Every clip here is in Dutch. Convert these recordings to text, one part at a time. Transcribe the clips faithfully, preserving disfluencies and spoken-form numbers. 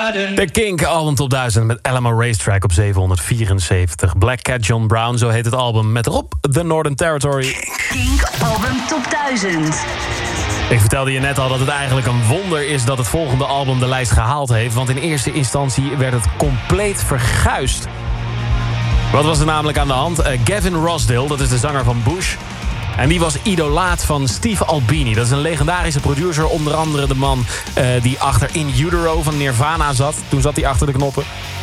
De Kink album top duizend met Alamo Racetrack op zevenhonderdvierenzeventig. Black Cat John Brown, zo heet het album, met erop The Northern Territory. Kink album top duizend. Ik vertelde je net al dat het eigenlijk een wonder is dat het volgende album de lijst gehaald heeft. Want in eerste instantie werd het compleet verguisd. Wat was er namelijk aan de hand? Uh, Gavin Rossdale, dat is de zanger van Bush. En die was idolaat van Steve Albini. Dat is een legendarische producer. Onder andere de man uh, die achter In Utero van Nirvana zat. Toen zat hij achter de knoppen.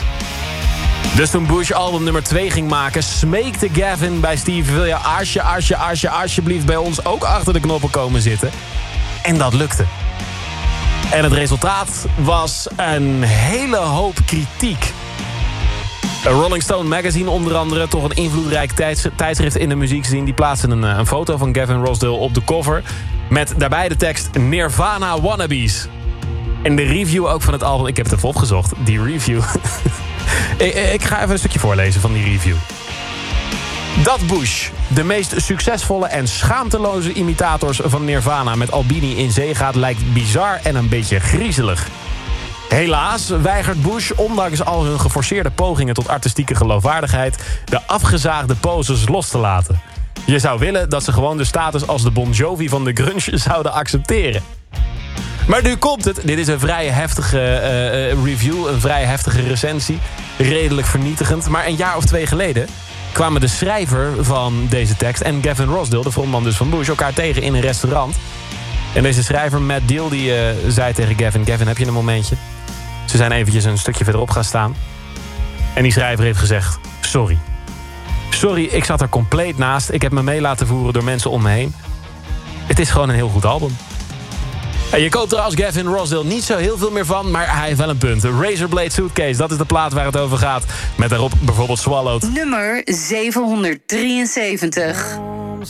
Dus toen Bush album nummer twee ging maken, smeekte Gavin bij Steve: wil je alsje, alsje, alsje, alsjeblieft bij ons ook achter de knoppen komen zitten? En dat lukte. En het resultaat was een hele hoop kritiek. Rolling Stone Magazine onder andere, toch een invloedrijk tijds, tijdschrift in de muziekscene, die plaatste een, een foto van Gavin Rossdale op de cover met daarbij de tekst Nirvana Wannabes. En de review ook van het album, ik heb het even opgezocht, die review. ik, ik ga even een stukje voorlezen van die review. Dat Bush, de meest succesvolle en schaamteloze imitators van Nirvana, met Albini in zee gaat, lijkt bizar en een beetje griezelig. Helaas weigert Bush, ondanks al hun geforceerde pogingen tot artistieke geloofwaardigheid, de afgezaagde poses los te laten. Je zou willen dat ze gewoon de status als de Bon Jovi van de grunge zouden accepteren. Maar nu komt het. Dit is een vrij heftige uh, review, een vrij heftige recensie. Redelijk vernietigend. Maar een jaar of twee geleden kwamen de schrijver van deze tekst en Gavin Rossdale, de frontman dus van Bush, elkaar tegen in een restaurant. En deze schrijver, Matt Deal, die uh, zei tegen Gavin: Gavin, heb je een momentje? Ze zijn eventjes een stukje verderop gaan staan. En die schrijver heeft gezegd: sorry. Sorry, ik zat er compleet naast. Ik heb me mee laten voeren door mensen om me heen. Het is gewoon een heel goed album. En je koopt er als Gavin Rossdale niet zo heel veel meer van, maar hij heeft wel een punt. Razorblade Suitcase, dat is de plaat waar het over gaat. Met daarop bijvoorbeeld Swallowed. Nummer zevenhonderddrieënzeventig.